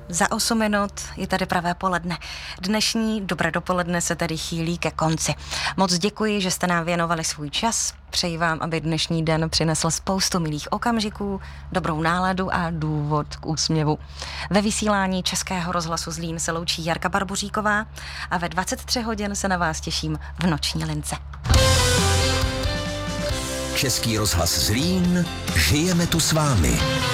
Za 8 minut je tady pravé poledne. Dnešní dobré dopoledne se tady chýlí ke konci. Moc děkuji, že jste nám věnovali svůj čas. Přeji vám, aby dnešní den přinesl spoustu milých okamžiků, dobrou náladu a důvod k úsměvu. Ve vysílání Českého rozhlasu Zlín se loučí Jarka Barboříková a ve 23 hodin se na vás těším v Noční lince. Český rozhlas Zlín, žijeme tu s vámi.